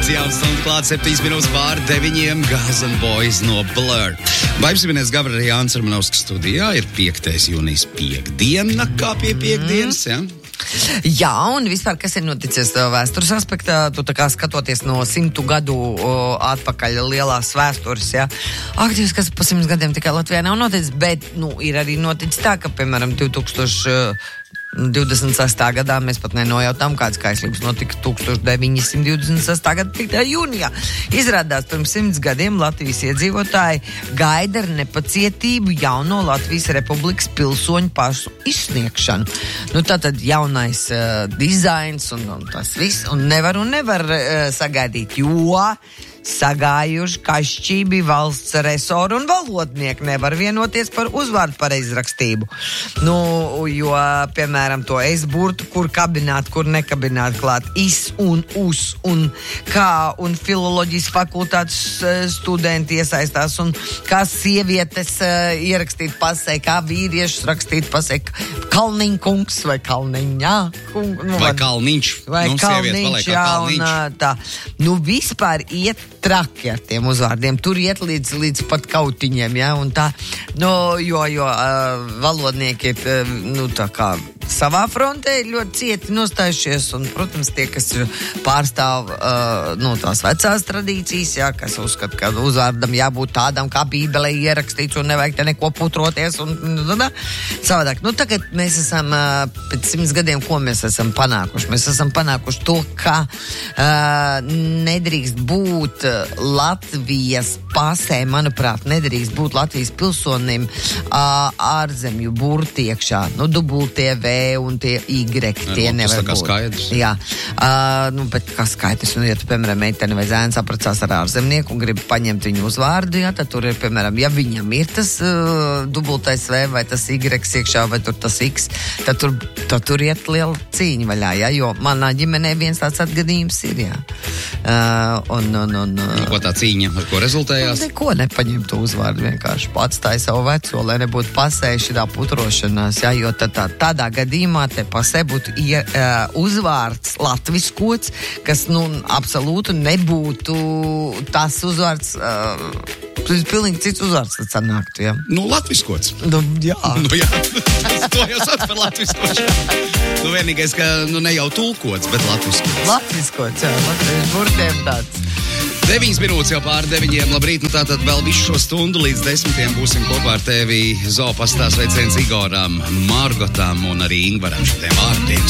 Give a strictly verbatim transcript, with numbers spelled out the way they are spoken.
Jauns stundu klāt, septiņas minūtes pār deviņiem, Girls and Boys no Blur. Vaipsimies Gavriļāns Armanovskis studijā, ir piektais jūnijas piekdiena, kā pie piekdienas, ja? Jā, un vispār, kas ir noticis vēstures aspektā, tu tā kā skatoties no simtu gadu o, atpakaļ lielās vēstures, jā. Aktīvs, kas pa simts gadiem tikai Latvijā nav noticis, bet, nu, ir arī noticis tā, ka, piemēram, divtūkstoši divdesmit sestā gadā mēs pat nenojautām, kādas kaislības notika tūkstoš deviņi simti divdesmit sestā gada piektajā jūnijā. Izrādās, pirms simts gadiem Latvijas iedzīvotāji gaida ar nepacietību jauno Latvijas Republikas pilsoņu pašu izsniegšanu. Nu, tātad jaunais uh, dizains un, un tas viss, un nevar un nevar uh, sagaidīt, jo sagājuši kašķībi valsts resoru un valodnieki nevar vienoties par uzvārdu pareizrakstību. Nu, jo, piemēram, to es burtu, kur kabināt, kur nekabināt klāt, is un us, un kā, un filoloģijas fakultātes studenti iesaistās, un kā sievietes uh, ierakstīt pasē, kā vīriešus rakstīt pasē, Kalniņkungs vai Kalniņā. Kung, nu, vai Kalniņš. Vai nu, Kalniņš, jā, un tā. Nu, vispār iet traki ar tiem uzvārdiem. Tur iet līdz, līdz pat kautiņiem, ja, un tā, nu, jo, jo uh, valodnieki ir, uh, nu, tā kā savā frontē ļoti cieti nostājušies, un, protams, tie, kas pārstāv, uh, nu, tās vecās tradīcijas, jā, kas uzskata, ka uzvārdam jābūt tādam, kā Bībelē ierakstīts, un nevajag te neko putroties, un, nu, tā, savādāk. Nu, tagad mēs esam, uh, pēc simts gadiem, ko mēs esam panākuši? Mēs esam panākuši to, ka uh, nedrīkst būt Latvijas pasē, manuprāt, nedrīkst būt Latvijas pilsonim uh, ārzemju burti iekšā. Nu, dubultie V un tie Y, tie ne, nevar būt. Tas tā kā skaidrs. Jā, uh, nu, bet kā skaidrs, nu, ja tu, piemēram, meiteni vai zēns apracās ar ārzemnieku un grib paņemt viņu uzvārdu, jā, tad tur ir, piemēram, ja viņam ir tas uh, dubultais V vai tas Y iekšā vai tur tas X, tad tur, tad tur iet liela cīņa vaļā, jā, jo manā ģimenē viens tāds atgadījums ir, jā. Uh, un, un, un, un ko tā cīņa, ar ko rezultējās? Neko nepaņem to uzvārdu, vienkārši atstāja savu veco, lai nebūtu pasējuši tā putrošanās, jā, jo tad tā, tādā gadījumā te pasē būtu ie, uh, uzvārds latviskots, kas, nu, absolūti nebūtu tas uzvārds, uh, pilnīgi cits uzvārds tad sanāktu, jā. Nu, latviskots. Nu, jā. Nu, jā. To jau sauc par latviskots. Nu, vienīgais, ka, nu, ne jau tulkots, bet latviskots. Latviskots, jā, latviešu burtiem tāds. Deviņas minūtes jau pār deviņiem. Labrīt, nu tātad vēl visu šo stundu līdz desmitiem būsim kopā ar tevi zoopastā. Sveiciens Igoram, Margotam un arī Ingvaram šitiem vārdiem.